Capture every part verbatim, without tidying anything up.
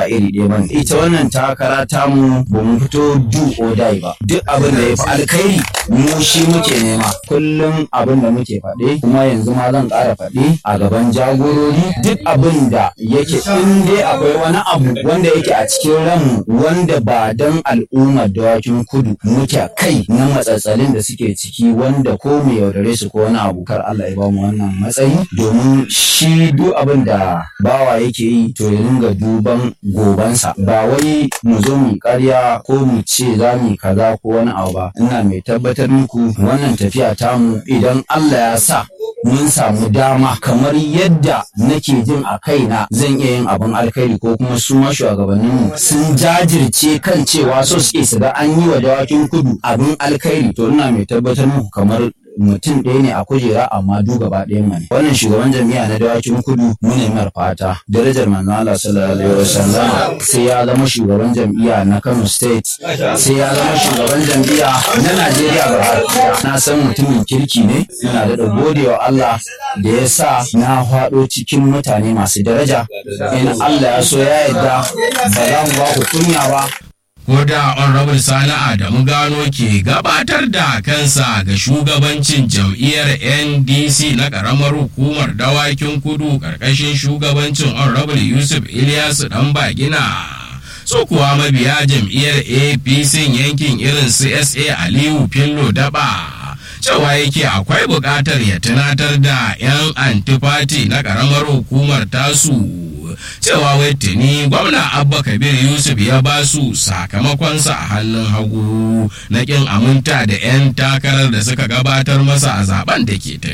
ba iri ɗaya bane. Ita wannan takara tamu ba mu fito do or die ba, duk abin da ya fi alkhairi mu shi muke nema. Kullum abin da muke faɗe kuma yanzu ma zan ƙara faɗe a gaban jagorori, duk abin da yake in dai akwai wani abu wanda yake a cikin ranmu wanda ba dan al'ummar dawakin kudu muke kai na matsatsalin da suke ciki, wanda ko mu yaudare su ko wani abu, kar Allah ya ba mu wannan matsayi. Domin shi duk abin da bawa yake yi to ya dinga duban gobansa, ba wai mu zo mu ƙarya ko mu ce za mu kaza ko wani abu ba. Ina mai tabbatar muku wannan tafiya tamu idan Allah ya sa mun samu dama kamar yadda nake jin a kaina zan iya yin abin alkhairi, ko kuma su ma shugabanninmu sun jajirce kan cewa so suke su ga an yi wa dawakin kudu abin alkhairi, to ina mai tabbatar muku kamar mutum ɗaya ne a kujera amma du gaba ɗayan mu ne. Wannan shugaban jami'a na dawakin kudu mu ne mar fata darajar manzo Allah sallallahu alaihi wasallam sai ya zama shugaban jami'a na Kano State, sai ya zama shugaban jami'a na Najeriya gaba ɗaya. Na san mutumin kirki ne, ina da godewa Allah da ya sa na faɗo cikin mutane masu daraja. In Allah ya so ya yarda ba za mu ba ku kunya ba. Ko da Honorable Sani Adamu Gano ke gabatar da kansa ga shugabancin jam'iyyar N D C na ƙaramar hukumar dawakin kudu ƙarƙashin shugabancin Honorable Yusuf Ilyasu Ɗanbagina, so kuwa mabiya jam'iyyar A P C yankin irin C S A Aliyu Fillo Daba cewa yake akwai buƙatar ya tunatar da 'yan antifati na ƙaramar hukumar tasu cewa wai tuni gwamna Abba Kabir Yusuf ya ba su sakamakonsa a hannun hagu na kin aminta da 'yan takarar da suka gabatar masa a zaben da ke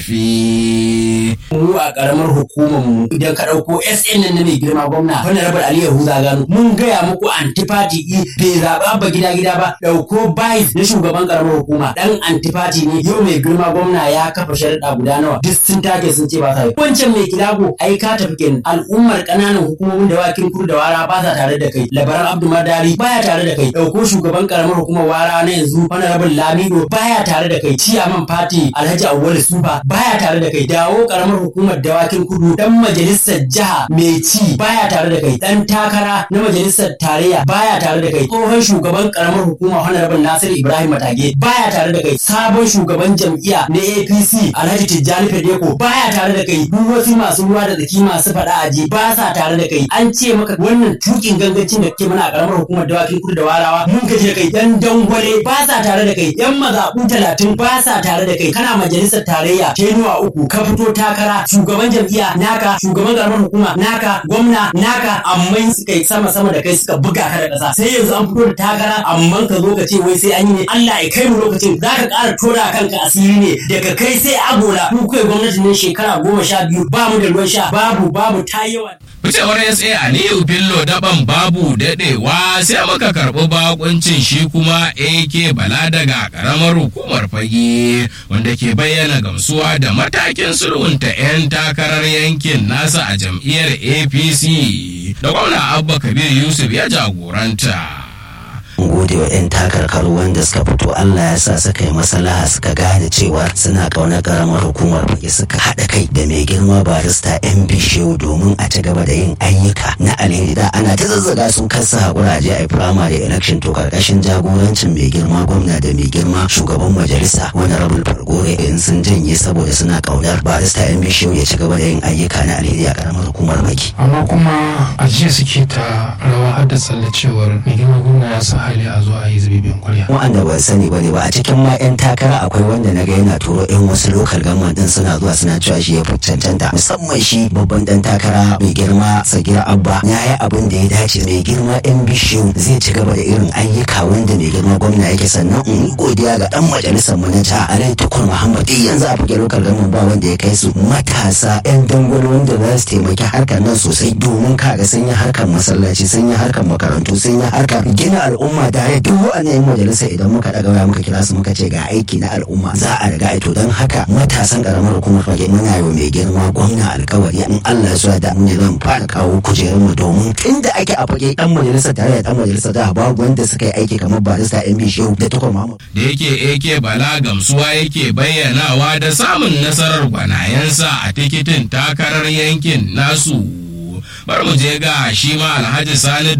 tafi. Mu a karamar hukumar mu idan ka dauko S N na mai girma gwamna wannan rabar Ali Yahuza Gano mun gaya muku antifati bai zaba ba gida gida ba, dauko bai na shugaban karamar hukuma dan antifati ne. Yau mai girma gwamna ya kafa sharuɗa guda nawa duk sun take sun ce ba sa yi. Wancan mai kilago ai ka tafi kenan, al'ummar ƙananan hukumomin da wakin kur da wara ba sa tare da kai, labaran Abdu Madari baya tare da kai, dauko shugaban karamar hukumar wara na yanzu honorable Lamido baya tare da kai, ciyaman fati Alhaji Awwal Suba baya tare da kai, dawo karamar hukumar dawakin kudu dan majalisar jiha mai ci baya tare da kai, dan takara na majalisar tarayya baya tare da kai, tsohon shugaban karamar hukuma honorable Nasir Ibrahim Matage baya tare da kai, sabon shugaban jam'iyya na A P C Alhaji Tijjani Fedeko baya tare da kai, duk wasu masu ruwa da tsaki masu faɗa aji ba sa tare da kai. An ce maka wannan tukin gangancin da ke mana a karamar hukumar dawakin kudu da warawa mun gaji da kai, yan dangwale ba sa tare da kai, yan mazaɓu talatin ba sa tare da kai, kana majalisar tarayya tenuwa uku ka fito takara, shugaban jam'iyya naka, shugaban karamar hukuma naka, gwamna naka, amma suka yi sama sama da kai suka buga ka da ƙasa. Sai yanzu an fito da takara amma ka zo ka ce wai sai an yi ne. Allah ya kai mu lokacin za ka ƙara tora kanka asiri ne daga kai sai agola. Ku kai gwamnati ne shekara goma sha biyu ba mu da ruwan sha, babu babu ta yawa. Ficewar S A Aliyu Fillo Daban babu daɗewa sai muka karɓi bakuncin shi kuma A K Bala daga ƙaramar hukumar Fage, wanda ke bayyana gamsuwa da matakin sulhunta 'yan takarar yankin nasa a jam'iyyar A P C da gwamna Abba Kabir Yusuf ya jagoranta. gode wa 'yan takarkaru wanda suka fito Allah ya sa suka yi maslaha suka gane cewa suna kauna karamar hukumar Fage, suka haɗa kai da mai girma barista yan bishiyu domin a ci gaba da yin ayyuka na alheri. Da ana ta zazzaga su kasa haƙura je a primary election to karkashin jagorancin mai girma gwamna da mai girma shugaban majalisa wani rabul fargore in sun janye saboda suna kaunar barista yan bishiyu ya ci gaba da yin ayyuka na alheri a karamar hukumar Fage. Amma kuma a jiya suke ta rawa har da tsallacewar mai girma gwamna ya sa hali a zo a yi zubibin kwarya. Wa'anda ban sani ba ne ba a cikin ma 'yan takara akwai wanda na ga yana turo 'yan wasu lokal government din suna zuwa suna cewa shi ya fi cancanta, musamman shi babban dan takara mai girma Sagira Abba ya yi abin da ya dace. Mai girma yan bishiyu zai ci gaba da irin ayyuka wanda mai girma gwamna yake. Sannan in yi godiya ga dan majalisar mu na jiha Alhaji Tukur Muhammad, yanzu a Fage lokal government ba wanda ya kai su matasa 'yan dangwalo wanda za su taimaki harkar nan sosai, domin kaga sun yi harkar masallaci, sun yi harkar makarantu, sun yi harkar gina al'umma da duk wa'annan yan majalisa idan muka daga waya muka kira su muka ce ga aiki na al'umma za a riga ito. Don haka matasan karamar hukumar Fage muna yi wa mai girma gwamna alkawari in Allah ya da mu ne zan fara kawo kujerun mu, domin inda ake a Fage dan majalisa tare da dan majalisa da babu wanda suka yi aiki kamar barista yan bishiyu da Tukur Muhammad. Da yake A K Bala gamsuwa yake bayyanawa da samun nasarar gwanayensa a tikitin takarar yankin nasu. Bar mu je ga shi ma Alhaji Sani